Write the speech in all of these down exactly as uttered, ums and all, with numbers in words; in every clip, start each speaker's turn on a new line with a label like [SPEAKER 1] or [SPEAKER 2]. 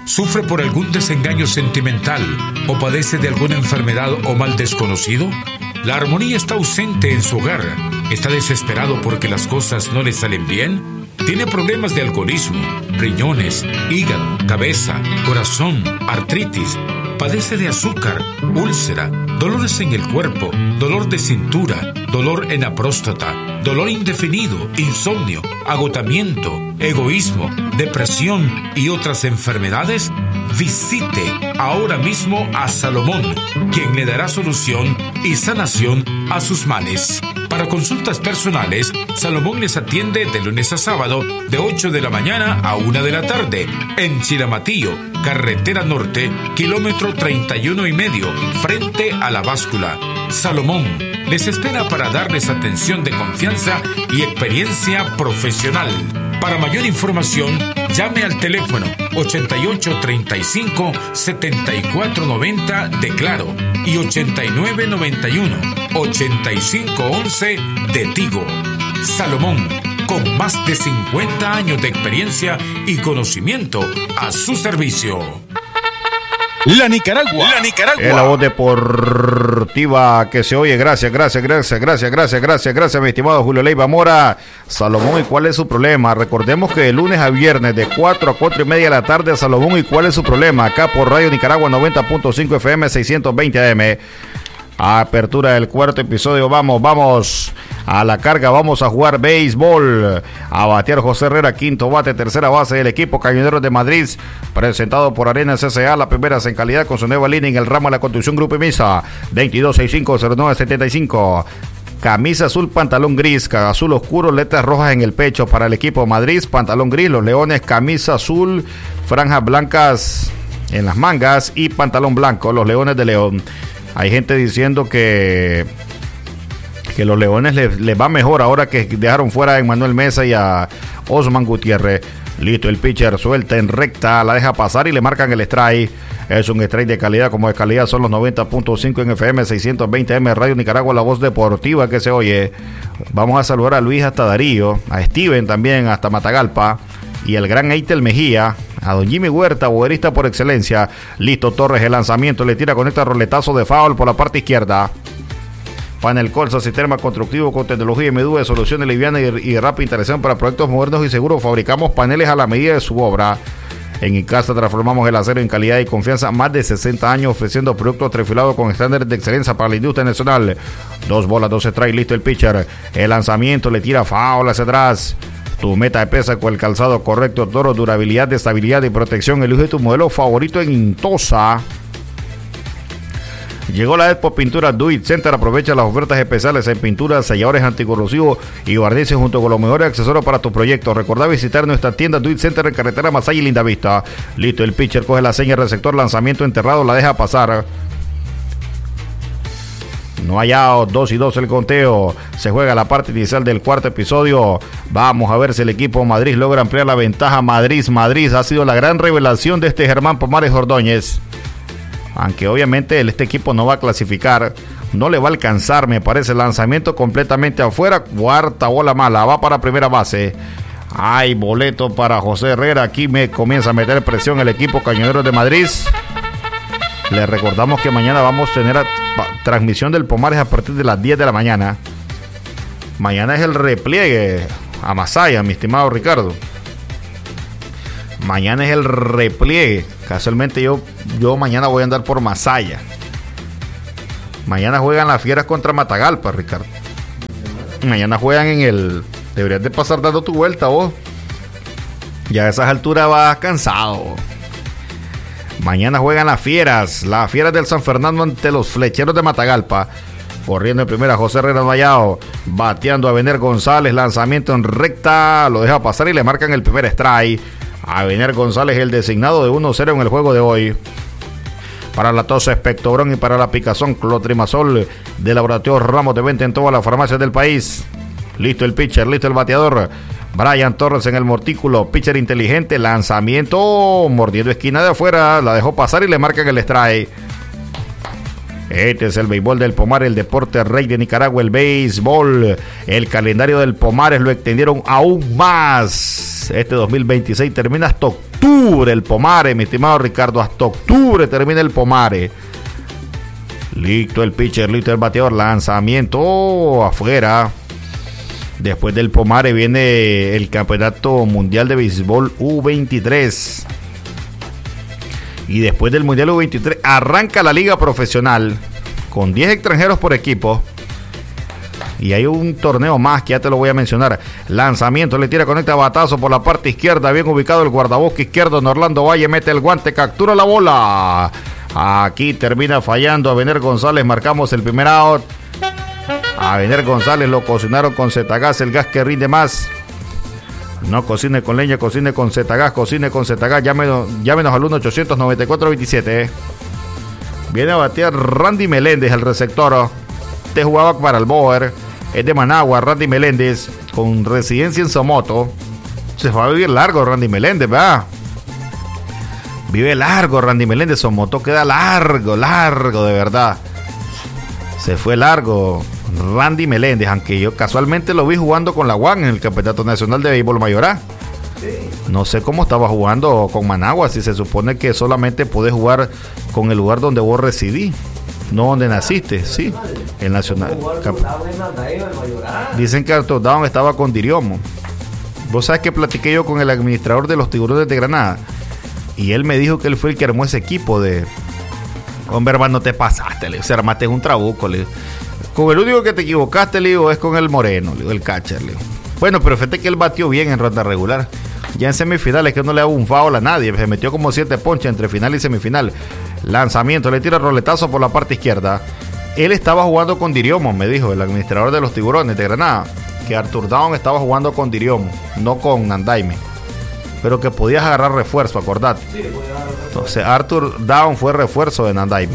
[SPEAKER 1] ¿Sufre por algún desengaño sentimental o padece de alguna enfermedad o mal desconocido? La armonía está ausente en su hogar. ¿Está desesperado porque las cosas no le salen bien? ¿Tiene problemas de alcoholismo, riñones, hígado, cabeza, corazón, artritis? ¿Padece de azúcar, úlcera, dolores en el cuerpo, dolor de cintura, dolor en la próstata, dolor indefinido, insomnio, agotamiento, egoísmo, depresión y otras enfermedades? Visite ahora mismo a Salomón, quien le dará solución y sanación a sus males. Para consultas personales, Salomón les atiende de lunes a sábado de ocho de la mañana a una de la tarde en Chiramatillo, carretera norte, kilómetro treinta y uno y medio, frente a la báscula. Salomón les espera para darles atención de confianza y experiencia profesional. Para mayor información, llame al teléfono ochenta y ocho treinta y cinco setenta y cuatro noventa de Claro y ochenta y nueve noventa y uno ochenta y cinco once de Tigo. Salomón, con más de cincuenta años de experiencia y conocimiento a su servicio.
[SPEAKER 2] La Nicaragua, la Nicaragua.
[SPEAKER 3] Es la voz deportiva que se oye. Gracias, gracias, gracias, gracias, gracias, gracias, gracias, mi estimado Julio Leiva Mora. Salomón, ¿y cuál es su problema? Recordemos que de lunes a viernes de cuatro a cuatro y media de la tarde, Salomón, ¿y cuál es su problema? Acá por Radio Nicaragua noventa punto cinco F M, seiscientos veinte A M. Apertura del cuarto episodio. Vamos, vamos a la carga. Vamos a jugar béisbol. A batear José Herrera, quinto bate, tercera base del equipo Cañoneros de Madrid. Presentado por Arenas S A, la primera en calidad con su nueva línea en el ramo de la construcción Grupo Imisa. veintidós sesenta y cinco cero nueve setenta y cinco. Camisa azul, pantalón gris, azul oscuro, letras rojas en el pecho para el equipo Madrid. Pantalón gris, los Leones, camisa azul, franjas blancas en las mangas y pantalón blanco, los Leones de León. Hay gente diciendo que que los Leones les, les va mejor ahora que dejaron fuera a Emmanuel Mesa y a Osman Gutiérrez. Listo, el pitcher suelta en recta, la deja pasar y le marcan el strike. Es un strike de calidad, como de calidad son los noventa punto cinco en F M, seiscientos veinte A M, Radio Nicaragua, la voz deportiva que se oye. Vamos a saludar a Luis hasta Darío, a Steven también hasta Matagalpa, y el gran Eitel Mejía, a don Jimmy Huerta, boguerista por excelencia. Listo, Torres, el lanzamiento, le tira con este roletazo de foul por la parte izquierda. Panel Colsa, sistema constructivo con tecnología M D U de soluciones livianas y, y rápida instalación para proyectos modernos y seguros. Fabricamos paneles a la medida de su obra. En Icasa transformamos el acero en calidad y confianza. Más de sesenta años ofreciendo productos trefilados con estándares de excelencia para la industria nacional. Dos bolas, dos strikes, listo el pitcher. El lanzamiento, le tira foul hacia atrás. Tu meta de pesa con el calzado correcto, Toro, durabilidad, estabilidad y protección. Elige tu modelo favorito en Intosa. Llegó la Expo Pintura Do It Center. Aprovecha las ofertas especiales en pinturas, selladores anticorrosivos y barnices junto con los mejores accesorios para tu proyecto. Recordá visitar nuestra tienda Do It Center en carretera Masaya y Lindavista. Listo, el pitcher coge la seña receptor, lanzamiento enterrado, la deja pasar. No hay out, dos y dos el conteo. Se juega la parte inicial del cuarto episodio. Vamos a ver si el equipo Madrid logra ampliar la ventaja. Madrid, Madrid ha sido la gran revelación de este Germán Pomares Ordóñez. Aunque obviamente este equipo no va a clasificar, no le va a alcanzar, me parece. Lanzamiento completamente afuera, cuarta bola mala, va para primera base. Hay boleto para José Herrera. Aquí me comienza a meter presión el equipo Cañoneros de Madrid. Les recordamos que mañana vamos a tener a, a, transmisión del Pomares a partir de las diez de la mañana. Mañana es el repliegue a Masaya, mi estimado Ricardo. Mañana es el repliegue. Casualmente yo, yo mañana voy a andar por Masaya. Mañana juegan las Fieras contra Matagalpa, Ricardo. Mañana juegan en el... Deberías de pasar dando tu vuelta vos. Ya a esas alturas vas cansado. Mañana juegan las Fieras. Las Fieras del San Fernando ante los Flecheros de Matagalpa. Corriendo en primera José Herrera Vallado. Bateando a Vener González. Lanzamiento en recta. Lo deja pasar y le marcan el primer strike. A Vener González, el designado de uno cero en el juego de hoy. Para la tos Espectobrón y para la picazón Clotrimazol de Laboratorio Ramos, de venta en todas las farmacias del país. Listo el pitcher, listo el bateador. Brian Torres en el montículo, pitcher inteligente, lanzamiento, mordiendo esquina de afuera, la dejó pasar y le marcan el strike. Este es el béisbol del Pomares, el deporte rey de Nicaragua, el béisbol. El calendario del Pomares lo extendieron aún más. Este dos mil veintiséis termina hasta octubre el Pomares, mi estimado Ricardo. Hasta octubre termina el Pomares. Listo el pitcher, listo el bateador. Lanzamiento oh, afuera. Después del Pomares viene el Campeonato Mundial de Béisbol U veintitrés. Y después del Mundial U veintitrés arranca la Liga Profesional con diez extranjeros por equipo. Y hay un torneo más que ya te lo voy a mencionar. Lanzamiento, le tira, conecta, batazo por la parte izquierda. Bien ubicado el guardabosque izquierdo. Orlando Valle mete el guante, captura la bola. Aquí termina fallando Abener González. Marcamos el primer out. Abener González lo cocinaron con Zetagas, el gas que rinde más. No cocine con leña, cocine con Zetagas, cocine con Zetagas. Llámenos, llámenos al uno ochocientos noventa y cuatro veintisiete. Viene a batear Randy Meléndez, el receptor. Este jugaba para el Boer. Es de Managua, Randy Meléndez, con residencia en Somoto. Se fue a vivir largo Randy Meléndez, ¿verdad? Vive largo Randy Meléndez. Somoto queda largo, largo, de verdad. Se fue largo Randy Meléndez, aunque yo casualmente lo vi jugando con la U A N en el Campeonato Nacional de Béisbol Mayor A. No sé cómo estaba jugando con Managua, si se supone que solamente podés jugar con el lugar donde vos residís, no donde naciste, sí, el Nacional. Dicen que Arthur Down estaba con Diriomo. Vos sabés que platiqué yo con el administrador de los Tiburones de Granada y él me dijo que él fue el que armó ese equipo de... Hombre, hermano, te pasaste, le, o sea, armaste un trabuco, le. Con el único que te equivocaste, le digo, es con el Moreno, le digo, el catcher, le digo. Bueno, pero fíjate que él batió bien en ronda regular. Ya en semifinales, que no le hago un foul a nadie. Se metió como siete ponches entre final y semifinal. Lanzamiento, le tira roletazo por la parte izquierda. Él estaba jugando con Diriomo, me dijo el administrador de los Tiburones de Granada, que Arthur Down estaba jugando con Diriomo, no con Nandaime. Pero que podías agarrar refuerzo, acordate. Sí, podía agarrar refuerzo. Entonces Arthur Down fue refuerzo de Nandaime.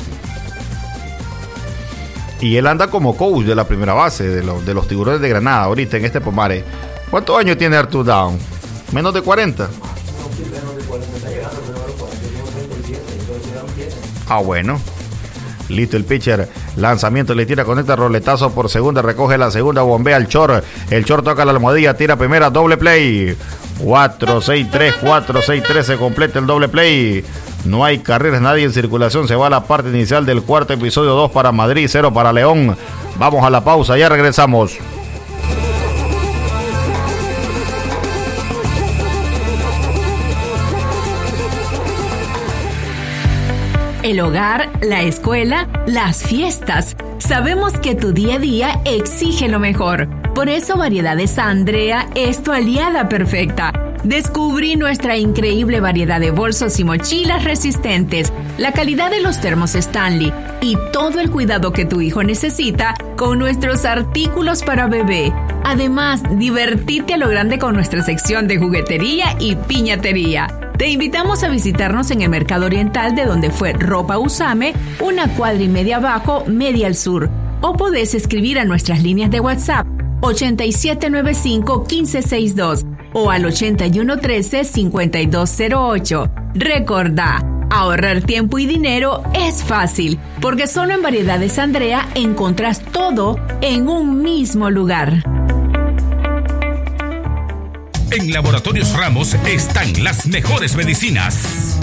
[SPEAKER 3] Y él anda como coach de la primera base de los, de los Tiburones de Granada ahorita en este Pomares. ¿Cuántos años tiene Arthur Down? ¿Menos de cuarenta? Ah, bueno. Listo el pitcher. Lanzamiento, le tira, conecta, roletazo por segunda, recoge la segunda, bombea el short. El short toca la almohadilla, tira primera, doble play. cuatro seis tres, cuatro seis tres, se completa el doble play. No hay carreras, nadie en circulación. Se va a la parte inicial del cuarto episodio. Dos para Madrid, cero para León. Vamos a la pausa, ya regresamos.
[SPEAKER 4] El hogar, la escuela, las fiestas. Sabemos que tu día a día exige lo mejor. Por eso Variedades Andrea es tu aliada perfecta. Descubrí nuestra increíble variedad de bolsos y mochilas resistentes, la calidad de los termos Stanley y todo el cuidado que tu hijo necesita con nuestros artículos para bebé. Además, divertite a lo grande con nuestra sección de juguetería y piñatería. Te invitamos a visitarnos en el Mercado Oriental, de donde fue Ropa Usame, una cuadra y media abajo, media al sur. O podés escribir a nuestras líneas de WhatsApp ochenta y siete noventa y cinco, quince sesenta y dos o al ochenta y uno trece, cincuenta y dos cero ocho. Recordá, ahorrar tiempo y dinero es fácil, porque solo en Variedades Andrea encontrás todo en un mismo lugar.
[SPEAKER 1] En Laboratorios Ramos están las mejores medicinas.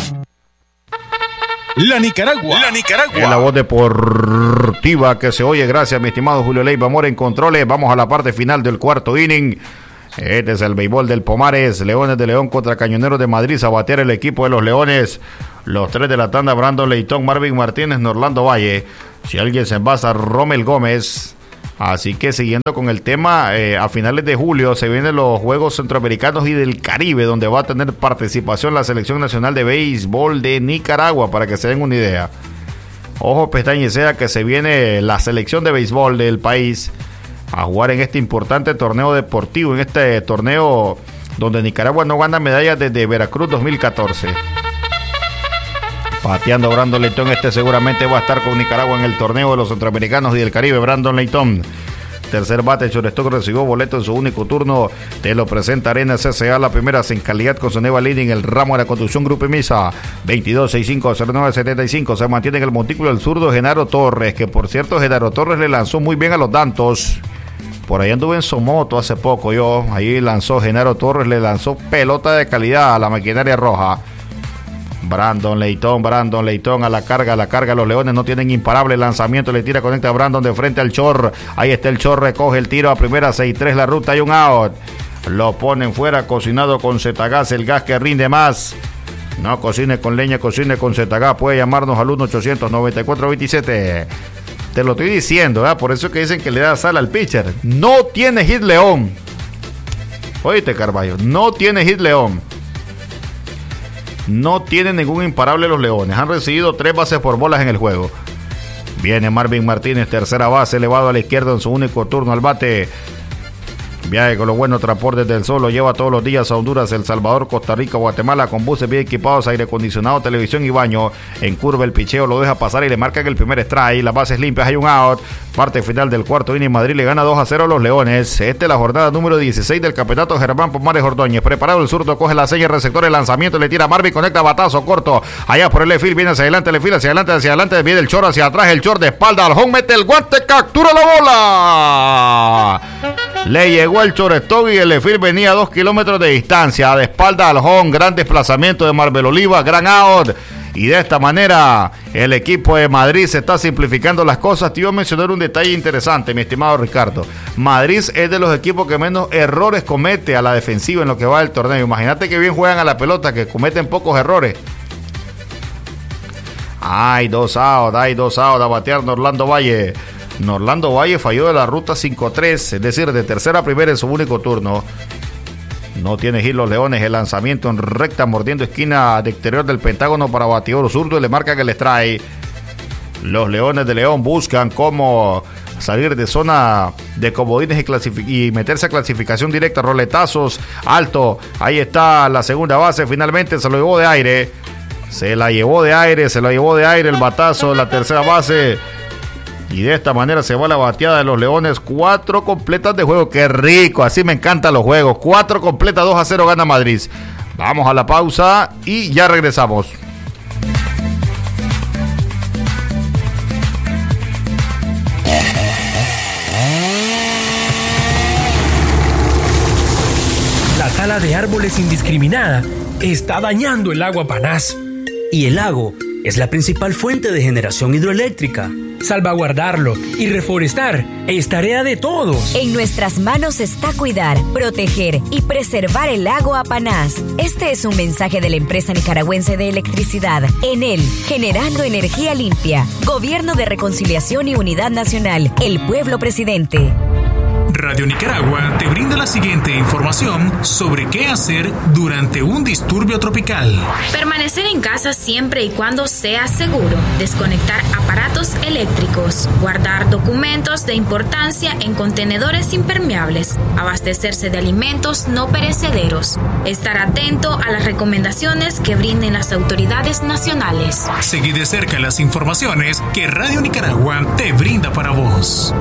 [SPEAKER 2] La Nicaragua. La Nicaragua.
[SPEAKER 3] En la voz deportiva que se oye, gracias mi estimado Julio Leiva Mora en controles. Vamos a la parte final del cuarto inning. Este es el béisbol del Pomares. Leones de León contra Cañoneros de Madrid. A batear el equipo de los Leones. Los tres de la tanda: Brandon Leitón, Marvin Martínez, Norlando Valle. Si alguien se envasa, Rommel Gómez. Así que siguiendo con el tema, eh, a finales de julio se vienen los Juegos Centroamericanos y del Caribe, donde va a tener participación la Selección Nacional de Béisbol de Nicaragua, para que se den una idea. Ojo, pestaña, sea que se viene la selección de béisbol del país a jugar en este importante torneo deportivo, en este torneo donde Nicaragua no gana medallas desde Veracruz dos mil catorce. Pateando Brandon Leitón, este seguramente va a estar con Nicaragua en el torneo de los Centroamericanos y del Caribe. Brandon Leitón tercer bate, shortstop recibió boleto en su único turno. Te lo presenta Arena C C A, la primera sin calidad con Soneva Lini en el ramo de la conducción Grupo Misa. veintidós sesenta y cinco cero nueve setenta y cinco. Se mantiene en el montículo el zurdo Genaro Torres, que por cierto Genaro Torres le lanzó muy bien a los Dantos. Por ahí anduve en Somoto hace poco yo. Ahí lanzó Genaro Torres, le lanzó pelota de calidad a la maquinaria roja. Brandon Leitón, Brandon Leitón a la carga, a la carga. Los Leones no tienen imparable lanzamiento. Le tira, conecta a Brandon de frente al Chor. Ahí está el Chor, recoge el tiro a primera, seis tres la ruta, hay un out. Lo ponen fuera, cocinado con Zetagas, el gas que rinde más. No cocine con leña, cocine con Zetagas. Puede llamarnos al uno ochocientos noventa y cuatro veintisiete. Te lo estoy diciendo, ¿verdad? Por eso que dicen que le da sal al pitcher. No tiene hit León. Oíste, Carballo, no tiene hit León. No tienen ningún imparable los Leones. Han recibido tres bases por bolas en el juego. Viene Marvin Martínez, tercera base, elevado a la izquierda en su único turno al bate. Viaje con los buenos transportes del sol, lo lleva todos los días a Honduras, El Salvador, Costa Rica, Guatemala, con buses bien equipados, aire acondicionado, televisión y baño. En curva el picheo lo deja pasar y le marcan el primer strike. Las bases limpias, hay un out. Parte final del cuarto inning, Madrid le gana dos a cero a los Leones. Esta es la jornada número dieciséis del campeonato Germán Pomares Ordóñez. Preparado el zurdo, coge la seña, receptor, el lanzamiento, le tira a Marvin, conecta batazo corto. Allá por el left field, viene hacia adelante, le fila hacia adelante, hacia adelante, viene el Chor hacia atrás, el Chor de espalda al home, mete el guante, captura la bola. Le llegó el shortstop y el left field venía a dos kilómetros de distancia, de espalda al home, gran desplazamiento de Marvel Oliva, gran out. Y de esta manera el equipo de Madrid se está simplificando las cosas. Te iba a mencionar un detalle interesante, mi estimado Ricardo. Madrid es de los equipos que menos errores comete a la defensiva en lo que va del torneo. Imagínate que bien juegan a la pelota, que cometen pocos errores. Hay dos outs, hay dos outs a batear Norlando Valle. Norlando Valle falló de la ruta cinco tres, es decir, de tercera a primera en su único turno. No tiene hit los Leones, el lanzamiento en recta mordiendo esquina de exterior del pentágono para bateador zurdo y le marcan el strike. Los Leones de León buscan cómo salir de zona de comodines y, clasific- y meterse a clasificación directa, roletazos, alto. Ahí está la segunda base, finalmente se lo llevó de aire. Se la llevó de aire, se la llevó de aire el batazo, la tercera base. Y de esta manera se va la bateada de los Leones. Cuatro completas de juego. ¡Qué rico! Así me encantan los juegos. Cuatro completas, dos a cero gana Madrid. Vamos a la pausa y ya regresamos.
[SPEAKER 5] La tala de árboles indiscriminada está dañando el agua Panás.
[SPEAKER 6] Y el lago es la principal fuente de generación hidroeléctrica.
[SPEAKER 5] Salvaguardarlo y reforestar es tarea de todos.
[SPEAKER 7] En nuestras manos está cuidar, proteger y preservar el lago Apanás. Este es un mensaje de la empresa nicaragüense de electricidad, Enel, generando energía limpia. Gobierno de Reconciliación y Unidad Nacional, el pueblo presidente.
[SPEAKER 8] Radio Nicaragua te brinda la siguiente información sobre qué hacer durante un disturbio tropical.
[SPEAKER 9] Permanecer en casa siempre y cuando sea seguro. Desconectar aparatos eléctricos. Guardar documentos de importancia en contenedores impermeables. Abastecerse de alimentos no perecederos. Estar atento a las recomendaciones que brinden las autoridades nacionales.
[SPEAKER 8] Seguí de cerca las informaciones que Radio Nicaragua te brinda para vos.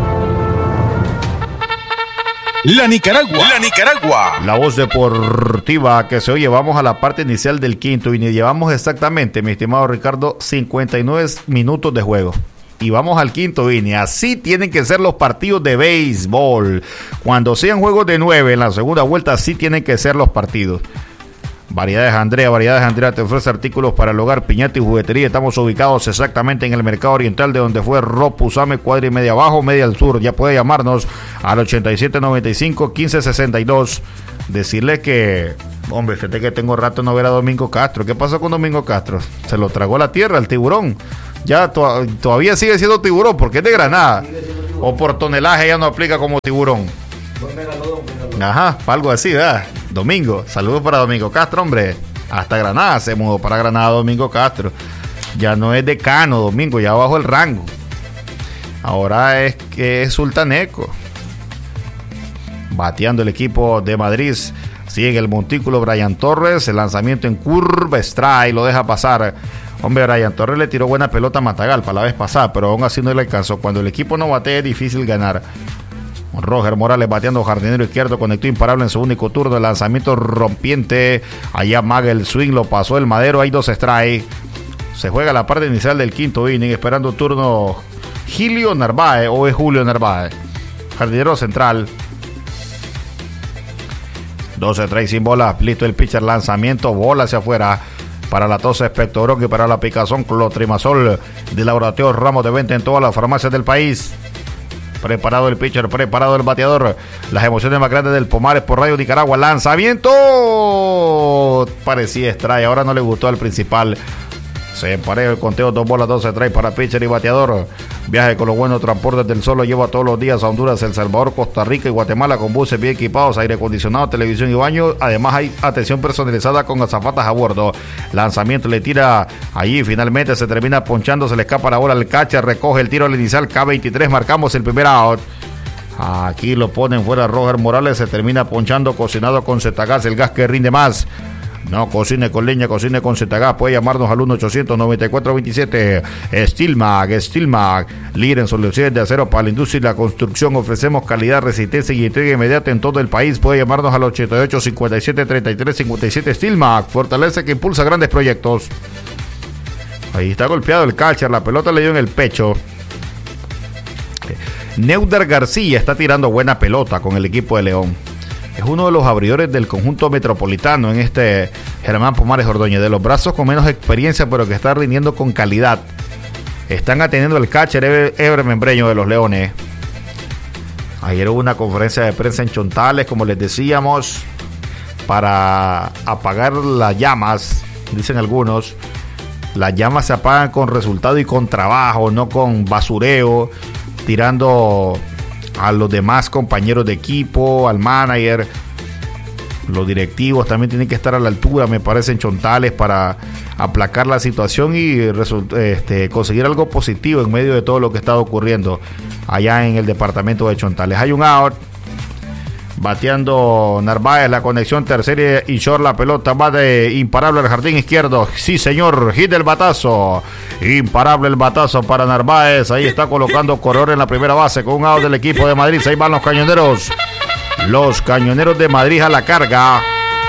[SPEAKER 2] La Nicaragua, la Nicaragua.
[SPEAKER 3] La voz deportiva que se oye. Vamos a la parte inicial del quinto y llevamos exactamente, mi estimado Ricardo, cincuenta y nueve minutos de juego. Y vamos al quinto inning. Así tienen que ser los partidos de béisbol. Cuando sean juegos de nueve en la segunda vuelta, así tienen que ser los partidos. Variedades Andrea, Variedades Andrea te ofrece artículos para el hogar, piñata y juguetería. Estamos ubicados exactamente en el mercado oriental, de donde fue Rob Usame, cuadra y media abajo, media al sur. Ya puede llamarnos al ochenta y siete noventa y cinco quince sesenta y dos. Decirle que, hombre, fíjate que tengo rato no ver a Domingo Castro. ¿Qué pasó con Domingo Castro? Se lo tragó la tierra, el tiburón. Ya to- todavía sigue siendo tiburón porque es de Granada. O por tonelaje ya no aplica como tiburón. Ajá, algo así, ¿verdad? Domingo, saludos para Domingo Castro, hombre. Hasta Granada se mudó para Granada Domingo Castro. Ya no es decano Domingo, ya bajo el rango. Ahora es que es sultaneco. Bateando el equipo de Madrid. Sigue el montículo Brian Torres. El lanzamiento en curva, strike, lo deja pasar. Hombre, Brian Torres le tiró buena pelota a Matagalpa la vez pasada, pero aún así no le alcanzó. Cuando el equipo no batea es difícil ganar. Roger Morales bateando jardinero izquierdo, conectó imparable en su único turno, el lanzamiento rompiente, allá maga el swing, lo pasó el Madero, hay dos strikes. Se juega la parte inicial del quinto inning, esperando turno Gilio Narváez, o es Julio Narváez, jardinero central. doce strikes sin bola, listo el pitcher, lanzamiento, bola hacia afuera. Para la tos expectorón y para la picazón, clotrimazol de Laboratorio Ramos de venta en todas las farmacias del país. Preparado el pitcher, preparado el bateador. Las emociones más grandes del Pomares por Radio Nicaragua. Lanzamiento. Parecía strike, ahora no le gustó al principal. Se empareja el conteo, dos bolas, dos strikes para pitcher y bateador. Viaje con los buenos transportes del sol, lo lleva todos los días a Honduras, El Salvador, Costa Rica y Guatemala con buses bien equipados, aire acondicionado, televisión y baño. Además hay atención personalizada con azafatas a bordo. Lanzamiento le tira allí, finalmente se termina ponchando, se le escapa la bola al catcher, recoge el tiro al inicial, K veintitrés, marcamos el primer out. Aquí lo ponen fuera Roger Morales, se termina ponchando, cocinado con Zetagas, el gas que rinde más. No cocine con leña, cocine con Zetagas. Puede llamarnos al uno ochocientos noventa y cuatro veintisiete. Steelmag, Steelmag, líder en soluciones de acero para la industria y la construcción. Ofrecemos calidad, resistencia y entrega inmediata en todo el país. Puede llamarnos al ochenta y ocho cincuenta y siete treinta y tres cincuenta y siete. Steelmag, fortalece que impulsa grandes proyectos. Ahí está golpeado el catcher, la pelota le dio en el pecho. Neuder García está tirando buena pelota con el equipo de León. Es uno de los abridores del conjunto metropolitano en este Germán Pomares Ordóñez. De los brazos con menos experiencia, pero que está rindiendo con calidad. Están atendiendo el catcher Eber Membreño de los Leones. Ayer hubo una conferencia de prensa en Chontales, como les decíamos, para apagar las llamas, dicen algunos. Las llamas se apagan con resultado y con trabajo, no con basureo, tirando a los demás compañeros de equipo, al manager. Los directivos también tienen que estar a la altura, me parece, en Chontales, para aplacar la situación y este, conseguir algo positivo en medio de todo lo que está ocurriendo allá en el departamento de Chontales. Hay un out, bateando Narváez, la conexión tercera y short, la pelota va de imparable al jardín izquierdo. Sí, señor, hit del batazo. Imparable el batazo para Narváez. Ahí está colocando corredor en la primera base con un out del equipo de Madrid. Ahí van los cañoneros. Los cañoneros de Madrid a la carga.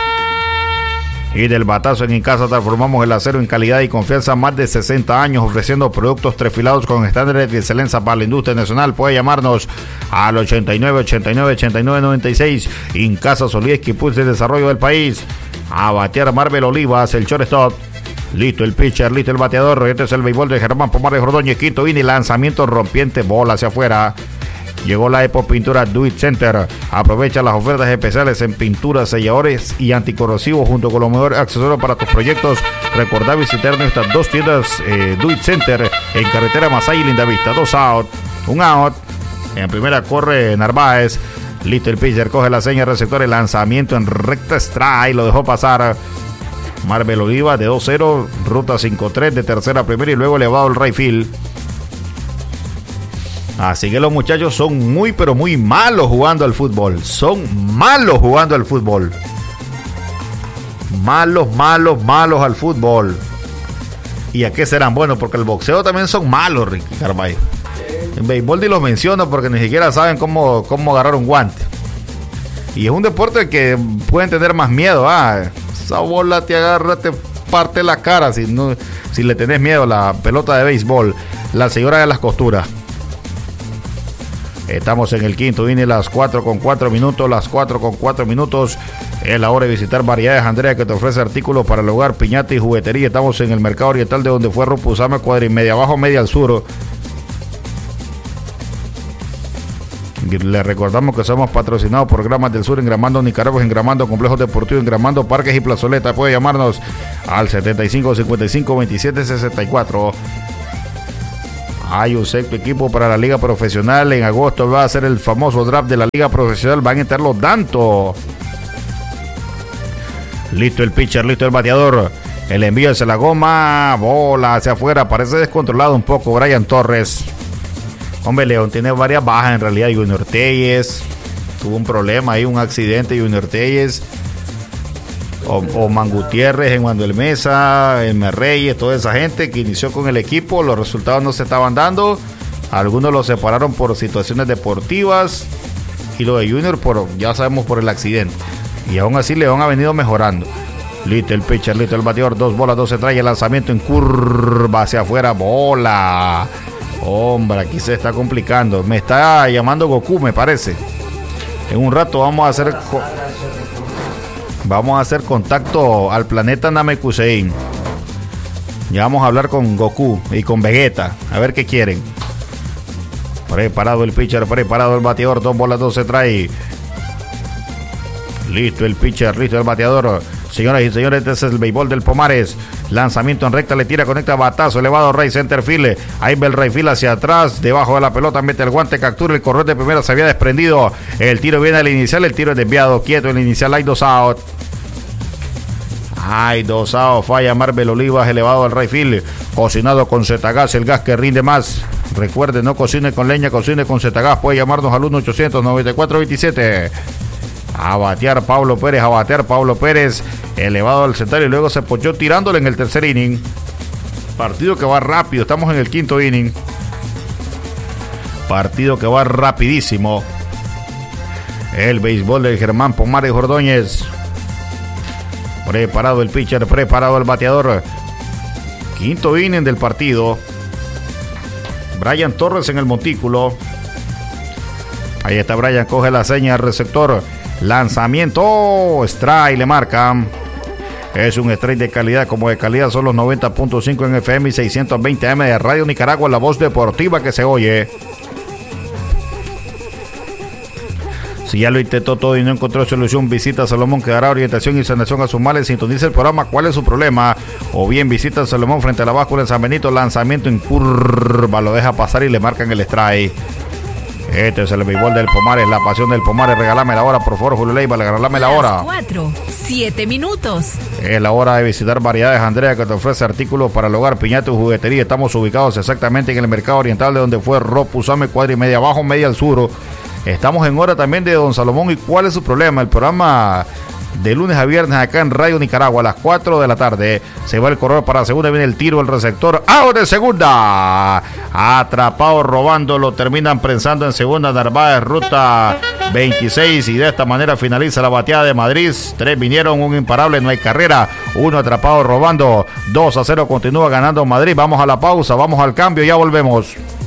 [SPEAKER 3] Y del batazo en Incasa transformamos el acero en calidad y confianza, más de sesenta años ofreciendo productos trefilados con estándares de excelencia para la industria nacional. Puede llamarnos al ochenta y nueve, ochenta y nueve, ochenta y nueve, noventa y seis. Incasa Solís, que impulsa el desarrollo del país. A batear Marvel Olivas, el shortstop. Listo el pitcher, listo el bateador. Este es el béisbol de Germán Pomares Ordóñez, quinto inning, lanzamiento rompiente, bola hacia afuera. Llegó la Epo Pintura Do It Center. Aprovecha las ofertas especiales en pinturas, selladores y anticorrosivos junto con los mejores accesorios para tus proyectos. Recordá visitar nuestras dos tiendas eh, Do It Center en carretera Masaya y Lindavista. Dos out, un out. En primera corre Narváez. Listo el pitcher, coge la seña receptor, el lanzamiento en recta strike, lo dejó pasar. Marvel Oliva de dos cero, ruta cinco tres de tercera a primera y luego elevado el right field. Así que los muchachos son muy pero muy malos jugando al fútbol. Son malos jugando al fútbol. Malos, malos, malos al fútbol. ¿Y a qué serán? Bueno, porque el boxeo también son malos, Ricky Carvalho. En béisbol ni los menciono porque ni siquiera saben cómo, cómo agarrar un guante. Y es un deporte que pueden tener más miedo. Ah, esa bola te agarra, te parte la cara si, no, si le tenés miedo a la pelota de béisbol. La señora de las costuras. Estamos en el quinto inning, las cuatro con cuatro minutos, las cuatro con cuatro minutos. Es la hora de visitar Variedades Andrea, que te ofrece artículos para el hogar, piñata y juguetería. Estamos en el mercado oriental de donde fue Rupusame, cuadra y media abajo, media al sur. Le recordamos que somos patrocinados por Gramas del Sur, Engramando Nicaragua, Engramando Complejos Deportivos, Engramando Parques y Plazoleta. Puede llamarnos al setenta y cinco cincuenta y cinco veintisiete sesenta y cuatro. Hay un sexto equipo para la Liga Profesional. En agosto va a ser el famoso draft de la Liga Profesional. Van a entrar los Dantos. Listo el pitcher, listo el bateador. El envío hacia la goma. Bola hacia afuera. Parece descontrolado un poco Brian Torres. Hombre, León tiene varias bajas en realidad. Junior Telles tuvo un problema ahí, un accidente. Junior Telles. O, o Man Gutiérrez, en Manuel Mesa, Elmer Reyes, toda esa gente que inició con el equipo. Los resultados no se estaban dando. Algunos los separaron por situaciones deportivas. y lo de Junior por, ya sabemos, por el accidente. Y aún así León ha venido mejorando. Listo el pitcher, listo el bateador, dos bolas, dos se trae el lanzamiento en curva hacia afuera, bola. Hombre, aquí se está complicando. Me está llamando Goku, me parece. En un rato vamos a hacer vamos a hacer contacto al planeta Namekusein. Ya vamos a hablar con Goku y con Vegeta, a ver qué quieren. Preparado el pitcher, preparado el bateador, dos bolas, dos se trae. Listo el pitcher, listo el bateador. Señoras y señores, este es el béisbol del Pomares. Lanzamiento en recta, le tira, conecta, batazo elevado, right center field. Ahí ve el right field hacia atrás, debajo de la pelota, mete el guante, captura, el corredor de primera se había desprendido. El tiro viene al inicial, el tiro es desviado, quieto, el inicial, hay dos out. Hay dos out, falla Marvel Olivas, elevado al right field. Cocinado con Zetagas, el gas que rinde más. Recuerde, no cocine con leña, cocine con Zetagas. Puede llamarnos al uno ochocientos noventa y cuatro veintisiete. A batear Pablo Pérez, a batear Pablo Pérez, elevado al central y luego se pochó tirándole en el tercer inning. Partido que va rápido, estamos en el quinto inning. Partido que va rapidísimo. El béisbol del Germán Pomares Ordóñez. Preparado el pitcher, preparado el bateador. Quinto inning del partido. Brian Torres en el montículo. Ahí está Brian, coge la seña, receptor. Lanzamiento, oh, strike, le marcan. Es un strike de calidad, como de calidad son los noventa punto cinco en F M y seiscientos veinte A M de Radio Nicaragua, la voz deportiva que se oye. Si ya lo intentó todo y no encontró solución, visita Salomón, que dará orientación y sanación a sus males. Sintoniza el programa ¿Cuál es su problema? O bien visita Salomón frente a la báscula en San Benito. Lanzamiento en curva, lo deja pasar y le marcan el strike. Este es el béisbol del Pomares, la pasión del Pomares. Regálame la hora, por favor, Julio Leiva, regálame la hora.
[SPEAKER 4] Cuatro, siete minutos.
[SPEAKER 3] Es la hora de visitar Variedades Andrea, que te ofrece artículos para el hogar, piñata y juguetería. Estamos ubicados exactamente en el mercado oriental, de donde fue Ropuzame, cuadra y media abajo, media al sur. Estamos en hora también de Don Salomón. ¿Y cuál es su problema? El programa de lunes a viernes acá en Radio Nicaragua a las cuatro de la tarde. Se va el corredor para segunda, viene el tiro, el receptor, out de segunda, atrapado robando, lo terminan prensando en segunda. Narváez, ruta veintiséis, y de esta manera finaliza la bateada de Madrid. Tres vinieron, un imparable, no hay carrera, uno atrapado robando. Dos a cero continúa ganando Madrid. Vamos a la pausa, vamos al cambio, ya volvemos.